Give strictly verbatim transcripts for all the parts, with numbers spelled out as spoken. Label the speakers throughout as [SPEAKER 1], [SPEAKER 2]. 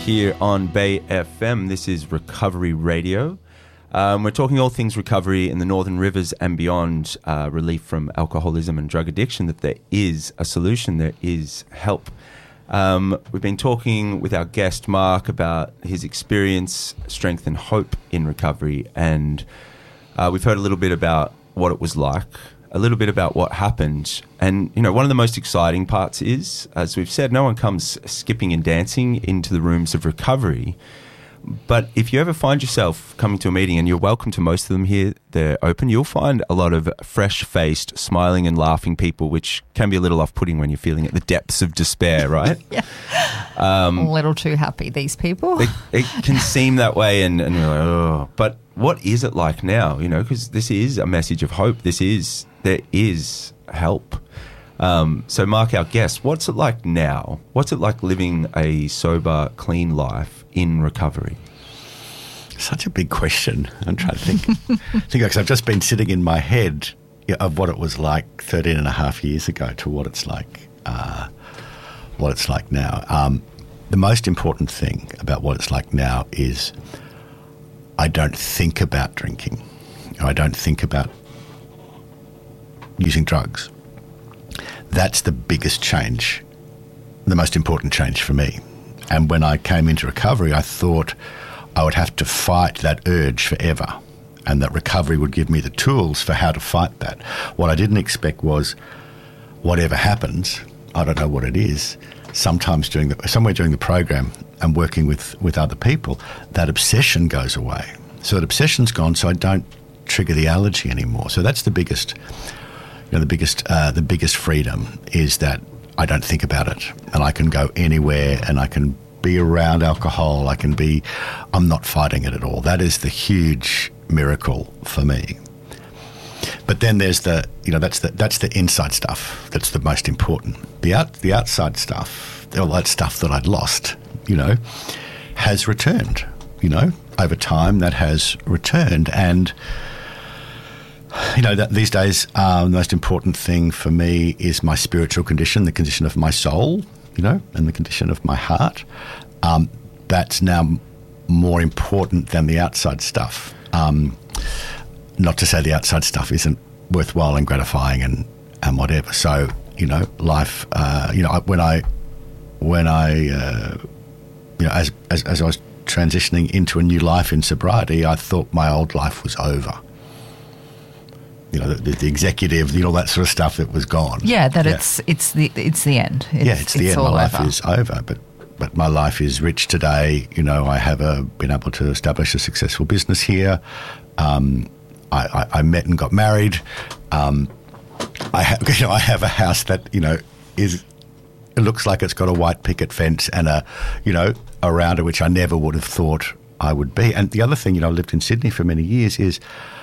[SPEAKER 1] here on Bay F M. This is Recovery Radio. Um, we're talking all things recovery in the Northern Rivers and beyond, uh, relief from alcoholism and drug addiction, that there is a solution, there is help. Um, we've been talking with our guest, Mark, about his experience, strength and hope in recovery, and uh, we've heard a little bit about what it was like, a little bit about what happened. And, you know, one of the most exciting parts is, as we've said, no one comes skipping and dancing into the rooms of recovery. But if you ever find yourself coming to a meeting, and you're welcome to most of them here, they're open, you'll find a lot of fresh-faced, smiling and laughing people, which can be a little off-putting when you're feeling at the depths of despair, right?
[SPEAKER 2] Yeah.
[SPEAKER 1] Um,
[SPEAKER 2] a little too happy, these people.
[SPEAKER 1] It, it can seem that way, and, and you're like, oh. But what is it like now? You know, because this is a message of hope. This is, there is help. Um, so, Mark, our guest, what's it like now? What's it like living a sober, clean life in recovery?
[SPEAKER 3] Such a big question. I'm trying to think. think because I've just been sitting in my head of what it was like thirteen and a half years ago to what it's like, uh, what it's like now. Um, the most important thing about what it's like now is I don't think about drinking. I don't think about using drugs. That's the biggest change, the most important change for me. And when I came into recovery, I thought I would have to fight that urge forever, and that recovery would give me the tools for how to fight that. What I didn't expect was whatever happens, I don't know what it is, sometimes during the, somewhere during the program and working with, with other people, that obsession goes away. So that obsession's gone, so I don't trigger the allergy anymore. So that's the biggest... You know, the biggest uh, the biggest freedom is that I don't think about it, and I can go anywhere, and I can be around alcohol. I can be, I'm not fighting it at all. That is the huge miracle for me. But then there's the, you know, that's the that's the inside stuff. That's the most important. The out the outside stuff, all that stuff that I'd lost, you know, has returned. You know, over time that has returned, and. You know, that these days, um, the most important thing for me is my spiritual condition, the condition of my soul, you know, and the condition of my heart. Um, that's now more important than the outside stuff. Um, not to say the outside stuff isn't worthwhile and gratifying and, and whatever. So, you know, life, uh, you know, when I, when I, uh, you know, as, as, as I was transitioning into a new life in sobriety, I thought my old life was over. You know, the, the executive, you know, that sort of stuff that was gone.
[SPEAKER 2] Yeah, that
[SPEAKER 3] yeah.
[SPEAKER 2] it's it's the it's the end. It's,
[SPEAKER 3] yeah, it's the
[SPEAKER 2] it's
[SPEAKER 3] end. My life
[SPEAKER 2] over.
[SPEAKER 3] is over, but but my life is rich today. You know, I have a, been able to establish a successful business here. Um, I, I, I met and got married. Um, I have, you know, I have a house that you know is. It looks like it's got a white picket fence and a, you know, around it, which I never would have thought I would be. And the other thing, you know, I lived in Sydney for many years, is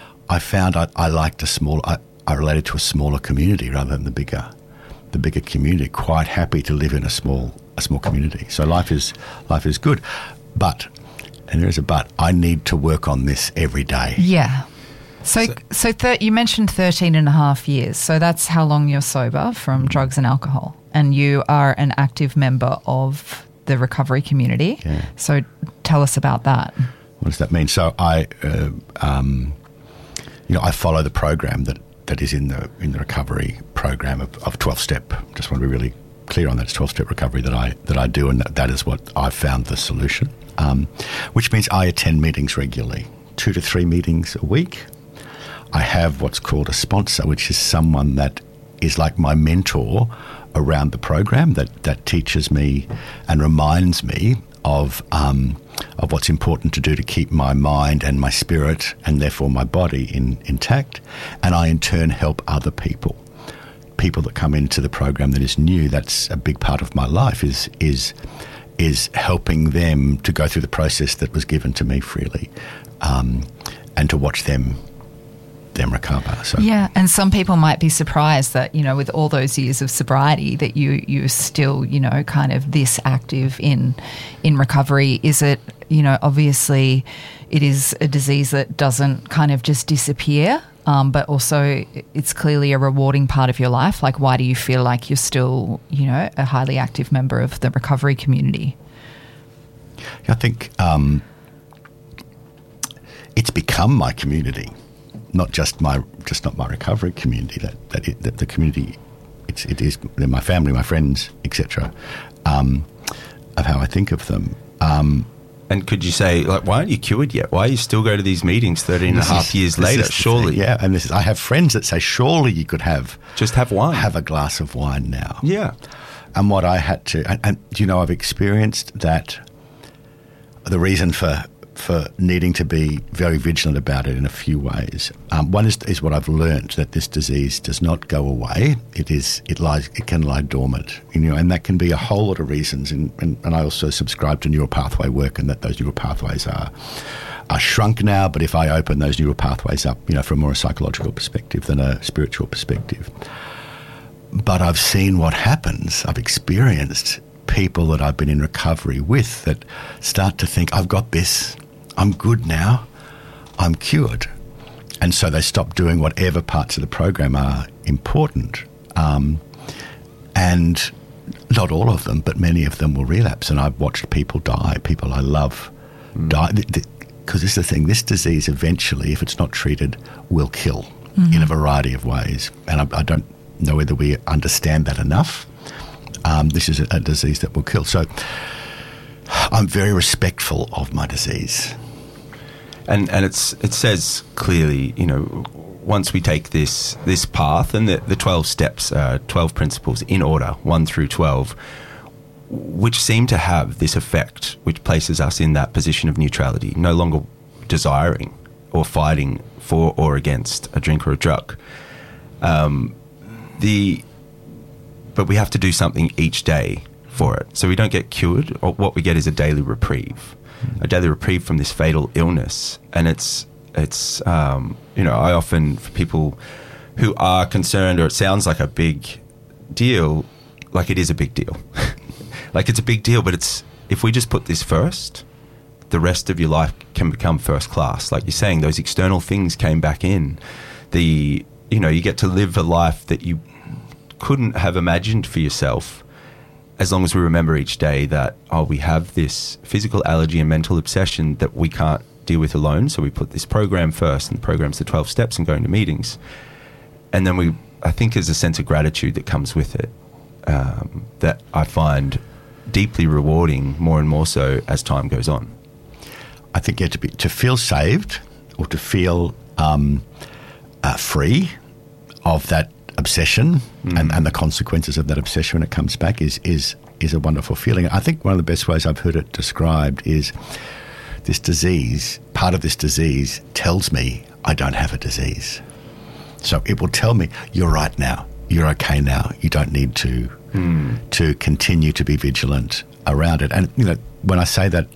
[SPEAKER 3] I found I, I liked a small, I, I related to a smaller community rather than the bigger, the bigger community. Quite happy to live in a small, a small community. So life is, life is good, but, and there is a but, I need to work on this every day.
[SPEAKER 2] Yeah. So, so, so thir- you mentioned thirteen and a half years. So that's how long you're sober from drugs and alcohol, and you are an active member of the recovery community.
[SPEAKER 3] Yeah. So
[SPEAKER 2] tell us about that.
[SPEAKER 3] What does that mean? So I, uh, um, You know, I follow the program that, that is in the in the recovery program of, of twelve-step. Just want to be really clear on that. It's twelve-step recovery that I that I do, and that, that is what I've found the solution. Um, which means I attend meetings regularly, two to three meetings a week. I have what's called a sponsor, which is someone that is like my mentor around the program, that, that teaches me and reminds me of um, of what's important to do to keep my mind and my spirit and therefore my body in, intact. And I in turn help other people, people that come into the program that is new. That's a big part of my life, is is is helping them to go through the process that was given to me freely, um, and to watch them them recover. So
[SPEAKER 2] yeah, and some people might be surprised that, you know, with all those years of sobriety, that you you're still, you know, kind of this active in in recovery. Is it, you know, obviously it is a disease that doesn't kind of just disappear, um, but also it's clearly a rewarding part of your life. Like, why do you feel like you're still, you know, a highly active member of the recovery community?
[SPEAKER 3] I think um, it's become my community, not just my just not my recovery community. That that, it, that the community, it's it is my family, my friends, et cetera. Um, of how I think of them. Um,
[SPEAKER 1] and could you say, like, why aren't you cured yet? Why do you still go to these meetings thirteen and a half
[SPEAKER 3] is,
[SPEAKER 1] years later? Surely,
[SPEAKER 3] thing, yeah. And this is, I have friends that say, surely you could have
[SPEAKER 1] just have wine,
[SPEAKER 3] have a glass of wine now.
[SPEAKER 1] Yeah.
[SPEAKER 3] And what I had to, and, and do you know, I've experienced that. The reason for for needing to be very vigilant about it in a few ways. Um, one is, is what I've learned, that this disease does not go away. It is it lies it can lie dormant, you know, and that can be a whole lot of reasons. And, and, and I also subscribe to neural pathway work, and that those neural pathways are are shrunk now. But if I open those neural pathways up, you know, from more a psychological perspective than a spiritual perspective. But I've seen what happens. I've experienced people that I've been in recovery with that start to think, I've got this, I'm good now, I'm cured. And so they stop doing whatever parts of the program are important. Um, and not all of them, but many of them will relapse. And I've watched people die, people I love mm. die. Because this is the thing, this disease eventually, if it's not treated, will kill mm-hmm. in a variety of ways. And I, I don't know whether we understand that enough. Um, this is a, a disease that will kill. So I'm very respectful of my disease.
[SPEAKER 1] And and it's it says clearly, you know, once we take this this path, and the, the twelve steps, uh, twelve principles in order, one through twelve, which seem to have this effect, which places us in that position of neutrality, no longer desiring or fighting for or against a drink or a drug. Um, the But we have to do something each day for it. So we don't get cured. Or what we get is a daily reprieve, mm. a daily reprieve from this fatal illness. And it's, it's um, you know, I often, for people who are concerned, or it sounds like a big deal, like it is a big deal. Like it's a big deal, but it's, if we just put this first, the rest of your life can become first class. Like you're saying, those external things came back in. The, you know, you get to live a life that you couldn't have imagined for yourself, as long as we remember each day that, oh, we have this physical allergy and mental obsession that we can't deal with alone. So we put this program first, and the program's the twelve steps and going to meetings. And then we, I think there's a sense of gratitude that comes with it, um, that I find deeply rewarding, more and more so as time goes on.
[SPEAKER 3] I think yeah, to be, to feel saved, or to feel um, uh, free of that obsession mm. and, and the consequences of that obsession when it comes back is is is a wonderful feeling. I think one of the best ways I've heard it described is this disease, part of this disease tells me I don't have a disease. So it will tell me, you're right now, you're okay now, you don't need to mm. to continue to be vigilant around it. And, you know, when I say that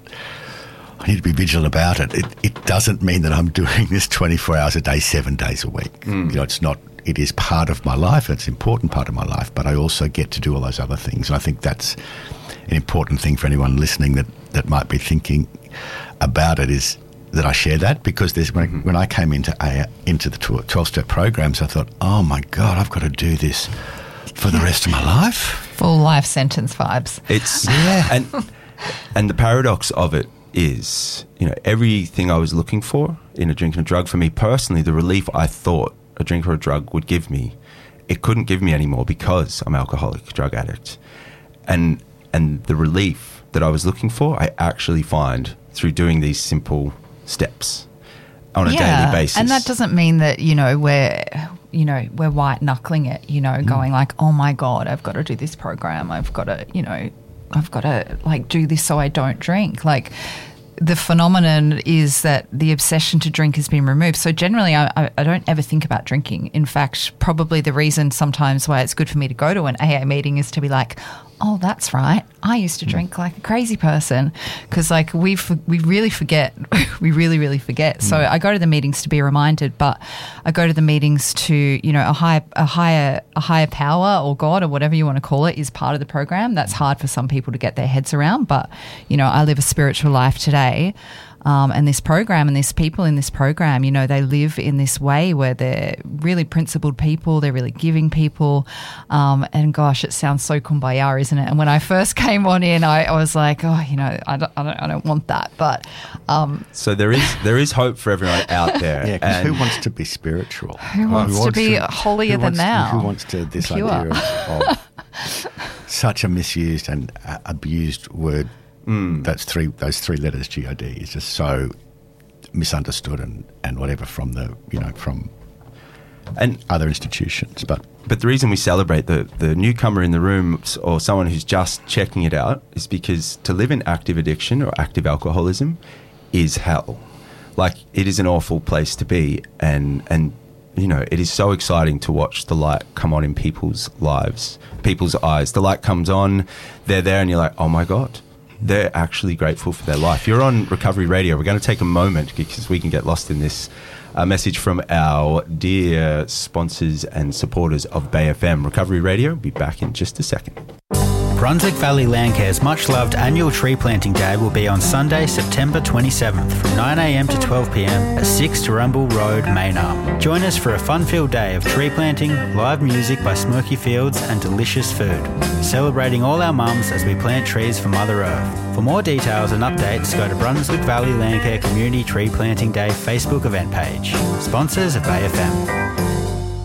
[SPEAKER 3] I need to be vigilant about it, it, it doesn't mean that I'm doing this twenty-four hours a day, seven days a week. Mm. You know, it's not, it is part of my life, it's an important part of my life, but I also get to do all those other things. And I think that's an important thing for anyone listening that, that might be thinking about it, is that I share that, because there's when, mm-hmm. when I came into a, into the twelve-step programs, I thought, oh my God, I've got to do this for the rest of my life.
[SPEAKER 2] Full life sentence vibes.
[SPEAKER 1] It's yeah, and and the paradox of it is, you know, everything I was looking for in a drink and a drug, for me personally, the relief I thought a drink or a drug would give me, it couldn't give me anymore because I'm alcoholic, drug addict. And and the relief that I was looking for, I actually find through doing these simple steps on a yeah, daily basis.
[SPEAKER 2] And that doesn't mean that, you know, we're, you know, we're white knuckling it, you know, mm. going like, oh my God, I've got to do this program. I've got to, you know, I've got to like do this so I don't drink. Like, the phenomenon is that the obsession to drink has been removed. So generally I, I don't ever think about drinking. In fact, probably the reason sometimes why it's good for me to go to an A A meeting is to be like, oh, that's right, I used to drink like a crazy person, because like we we really forget, we really, really forget. Mm. So I go to the meetings to be reminded, but I go to the meetings to, you know, a higher, a higher, a higher power or God or whatever you want to call it is part of the program. That's hard for some people to get their heads around, but, you know, I live a spiritual life today. Um, and this program and these people in this program, you know, they live in this way where they're really principled people, they're really giving people. Um, and gosh, it sounds so kumbaya, isn't it? And when I first came on in, I, I was like, oh, you know, I don't, I don't, I don't want that. But um,
[SPEAKER 1] so there is there is hope for everyone out there.
[SPEAKER 3] Yeah, because who wants to be spiritual?
[SPEAKER 2] Who wants, who wants to be to, holier than thou?
[SPEAKER 3] Who wants to this
[SPEAKER 2] Pure.
[SPEAKER 3] idea of, of such a misused and uh, abused word? Mm. That's three. Those three letters, G O D, is just so misunderstood and, and whatever from the you know from
[SPEAKER 1] and
[SPEAKER 3] other institutions. But
[SPEAKER 1] but the reason we celebrate the the newcomer in the room or someone who's just checking it out is because to live in active addiction or active alcoholism is hell. Like, it is an awful place to be, and and you know it is so exciting to watch the light come on in people's lives, people's eyes. The light comes on, they're there, and you're like, oh my God. They're actually grateful for their life. You're on Recovery Radio. We're going to take a moment because we can get lost in this uh, message from our dear sponsors and supporters of Bay F M. Recovery Radio will be back in just a second.
[SPEAKER 4] Brunswick Valley Landcare's much-loved annual tree planting day will be on Sunday, September twenty-seventh from nine a m to twelve p m at six Turrumbul Road, Maynarm. Join us for a fun-filled day of tree planting, live music by Smoky Fields and delicious food. Celebrating all our mums as we plant trees for Mother Earth. For more details and updates, go to Brunswick Valley Landcare Community Tree Planting Day Facebook event page. Sponsors of Bay F M.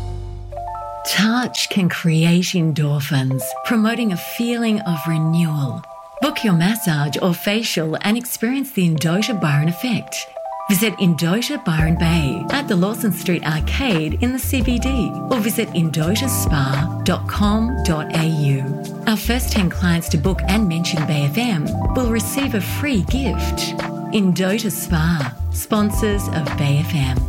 [SPEAKER 5] Touch can create endorphins, promoting a feeling of renewal. Book your massage or facial and experience the Endota Byron effect. Visit Endota Byron Bay at the Lawson Street Arcade in the C B D or visit endota spa dot com dot a u. Our first ten clients to book and mention Bay F M will receive a free gift. Endota Spa, sponsors of Bay F M.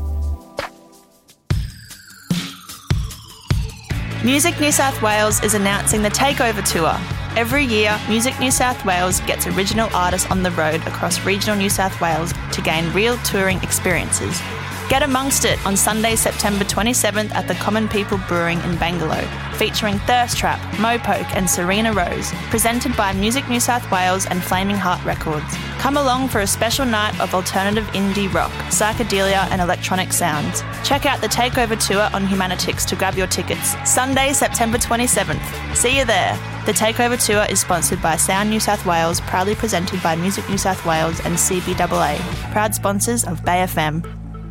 [SPEAKER 6] Music New South Wales is announcing the Takeover Tour. Every year, Music New South Wales gets original artists on the road across regional New South Wales to gain real touring experiences. Get amongst it on Sunday, September twenty-seventh at the Common People Brewing in Bangalow, featuring Thirst Trap, Mopoke and Serena Rose, presented by Music New South Wales and Flaming Heart Records. Come along for a special night of alternative indie rock, psychedelia and electronic sounds. Check out the Takeover Tour on Humanitix to grab your tickets. Sunday, September twenty-seventh. See you there. The Takeover Tour is sponsored by Sound New South Wales, proudly presented by Music New South Wales and C B A A, proud sponsors of Bay F M.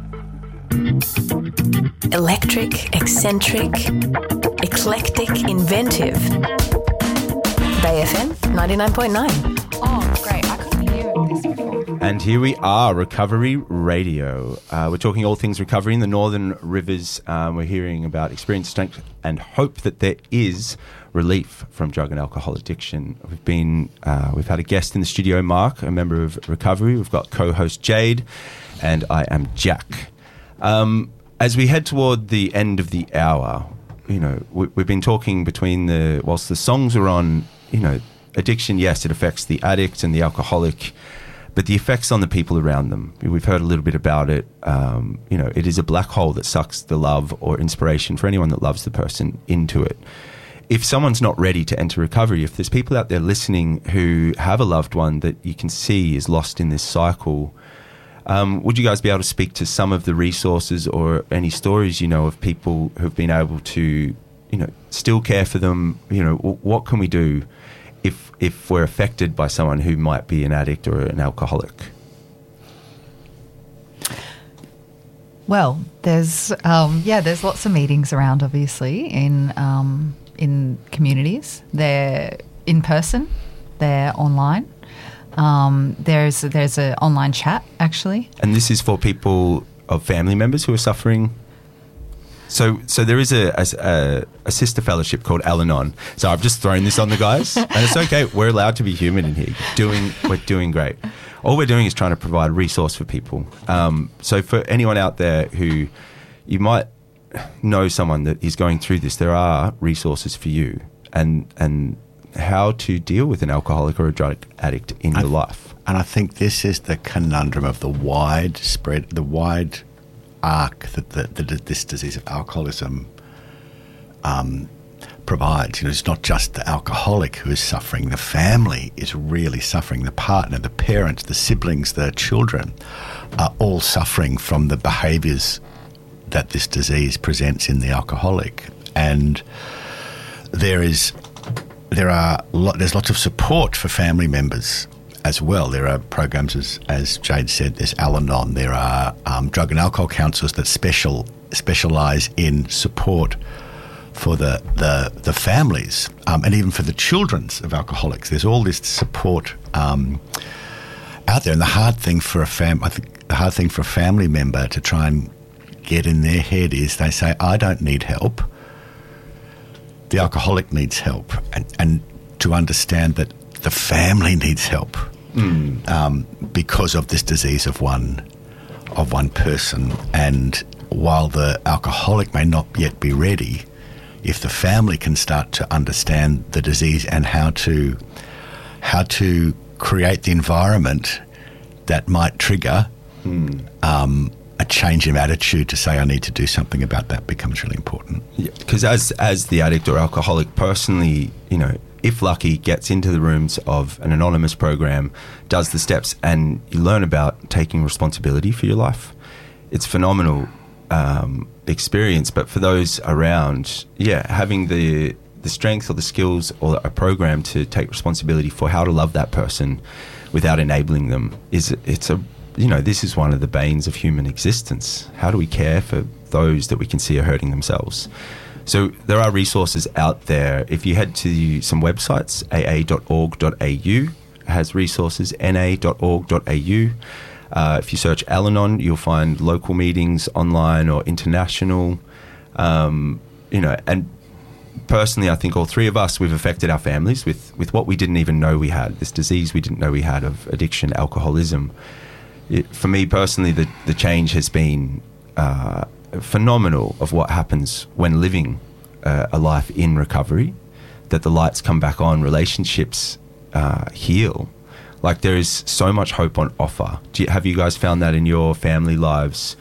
[SPEAKER 7] Electric, eccentric, eclectic, inventive. Bay F M ninety-nine point nine.
[SPEAKER 2] Oh, great. I couldn't hear this before.
[SPEAKER 1] And here we are, Recovery Radio. Uh, we're talking all things recovery in the Northern Rivers. Um, we're hearing about experience, strength and hope that there is relief from drug and alcohol addiction. We've been, uh, we've had a guest in the studio, Mark, a member of Recovery. We've got co-host Jade, and I am Jack. Um, as we head toward the end of the hour, you know, we, we've been talking between the, whilst the songs are on, you know, addiction, yes, it affects the addict and the alcoholic, but the effects on the people around them, we've heard a little bit about it. Um, you know, it is a black hole that sucks the love or inspiration for anyone that loves the person into it. If someone's not ready to enter recovery, if there's people out there listening who have a loved one that you can see is lost in this cycle, Um, would you guys be able to speak to some of the resources or any stories you know of people who've been able to, you know, still care for them? You know, w- what can we do if if we're affected by someone who might be an addict or an alcoholic?
[SPEAKER 2] Well, there's um, yeah, there's lots of meetings around, obviously, in um, in communities. They're in person, they're online. Um, there's there's an online chat, actually.
[SPEAKER 1] And this is for people of family members who are suffering. So so there is a, a, a sister fellowship called Al-Anon. So I've just thrown this on the guys. And it's okay. We're allowed to be human in here. Doing We're doing great. All we're doing is trying to provide a resource for people. Um, so for anyone out there who you might know someone that is going through this, there are resources for you. And and how to deal with an alcoholic or a drug addict in
[SPEAKER 3] I,
[SPEAKER 1] your life.
[SPEAKER 3] And I think this is the conundrum of the wide spread, the wide arc that, the, that this disease of alcoholism um, provides. You know, it's not just the alcoholic who is suffering. The family is really suffering. The partner, the parents, the siblings, the children are all suffering from the behaviours that this disease presents in the alcoholic. And there is, there are, lo- there's lots of support for family members as well. There are programs, as, as Jade said, there's Al-Anon. There are um, drug and alcohol counsellors that special specialise in support for the the, the families um, and even for the children of alcoholics. There's all this support um, out there. And the hard thing for a fam, I think the hard thing for a family member to try and get in their head is they say, I don't need help. The alcoholic needs help. And, and to understand that the family needs help mm. um, because of this disease of one of one person. And while the alcoholic may not yet be ready, if the family can start to understand the disease and how to how to create the environment that might trigger mm. um, a change in attitude to say I need to do something about that becomes really important.
[SPEAKER 1] Yeah, because as as the addict or alcoholic personally, you know, if lucky, gets into the rooms of an anonymous program, does the steps, and you learn about taking responsibility for your life. It's phenomenal um, experience. But for those around, yeah, having the the strength or the skills or a program to take responsibility for how to love that person without enabling them is it's a you know this is one of the banes of human existence. How do we care for those that we can see are hurting themselves? So there are resources out there. If you head to some websites, a a dot org dot a u has resources, n a dot org dot a u. Uh, if you search Al-Anon, you'll find local meetings online or international. Um, you know, and personally, I think all three of us, we've affected our families with, with what we didn't even know we had, this disease we didn't know we had of addiction, alcoholism. It, for me personally, the, the change has been uh, phenomenal of what happens when living uh, a life in recovery, that the lights come back on, relationships uh, heal. Like there is so much hope on offer. Do you, have you guys found that in your family lives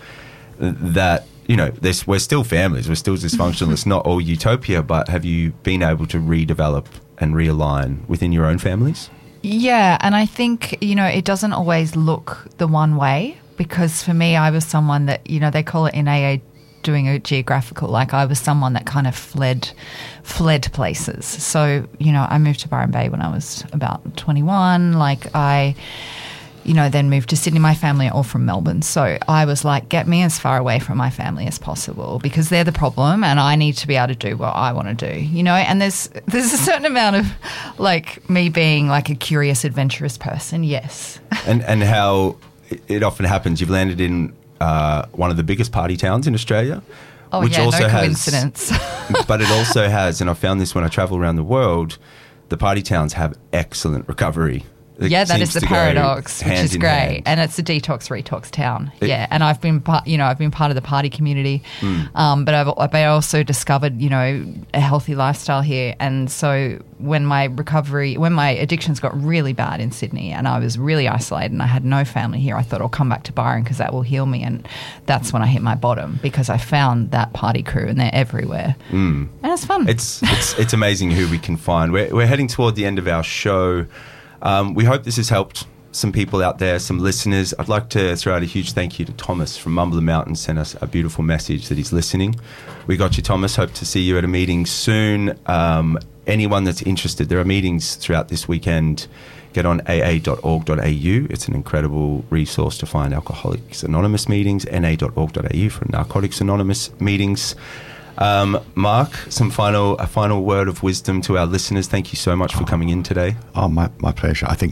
[SPEAKER 1] that, you know, there's, we're still families, we're still dysfunctional, it's not all utopia, but have you been able to redevelop and realign within your own families?
[SPEAKER 2] Yeah, and I think, you know, it doesn't always look the one way, because for me, I was someone that, you know, they call it in A A doing a geographical, like I was someone that kind of fled fled places. So, you know, I moved to Byron Bay when I was about twenty-one. Like I, you know, then moved to Sydney. My family are all from Melbourne. So I was like, get me as far away from my family as possible because they're the problem and I need to be able to do what I want to do, you know? And there's there's a certain amount of like me being like a curious, adventurous person, yes.
[SPEAKER 1] And, and how it often happens, you've landed in uh, one of the biggest party towns in Australia.
[SPEAKER 2] Oh,
[SPEAKER 1] which
[SPEAKER 2] yeah,
[SPEAKER 1] also
[SPEAKER 2] no
[SPEAKER 1] has,
[SPEAKER 2] coincidence.
[SPEAKER 1] But it also has, and I found this when I travel around the world, the party towns have excellent recovery. It
[SPEAKER 2] yeah, that is the paradox, which is great,
[SPEAKER 1] hand.
[SPEAKER 2] And it's a detox retox town.
[SPEAKER 1] It,
[SPEAKER 2] yeah, and I've been, part, you know, I've been part of the party community, mm. um, but I've, but I also discovered, you know, a healthy lifestyle here. And so when my recovery, when my addictions got really bad in Sydney, and I was really isolated, and I had no family here, I thought I'll come back to Byron because that will heal me. And that's when I hit my bottom because I found that party crew, and they're everywhere, mm. and it's fun.
[SPEAKER 1] It's it's it's amazing who we can find. We're we're heading toward the end of our show. Um, we hope this has helped some people out there, some listeners. I'd like to throw out a huge thank you to Thomas from Mumble Mountain, sent us a beautiful message that he's listening. We got you, Thomas. Hope to see you at a meeting soon. Um, anyone that's interested, there are meetings throughout this weekend. Get on a a dot org dot a u. It's an incredible resource to find Alcoholics Anonymous meetings, n a dot org dot a u for Narcotics Anonymous meetings. Um, Mark, some final a final word of wisdom to our listeners. Thank you so much for coming in today.
[SPEAKER 3] Oh, my, my pleasure. I think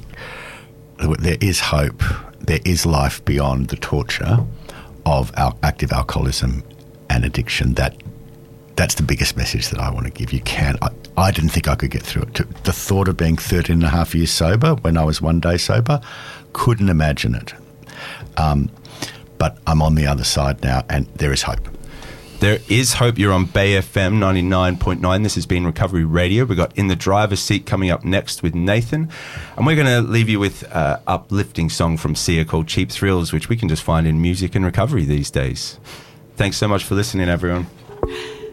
[SPEAKER 3] there is hope. There is life beyond the torture of al- active alcoholism and addiction. That that's the biggest message that I want to give. You can. I, I didn't think I could get through it. The thought of being thirteen and a half years sober when I was one day sober, couldn't imagine it. Um, but I'm on the other side now, and there is hope.
[SPEAKER 1] There is hope. You're on Bay F M ninety-nine point nine. This has been Recovery Radio. We've got In the Driver's Seat coming up next with Nathan. And we're going to leave you with an uplifting song from Sia called Cheap Thrills, which we can just find in music and recovery these days. Thanks so much for listening, everyone.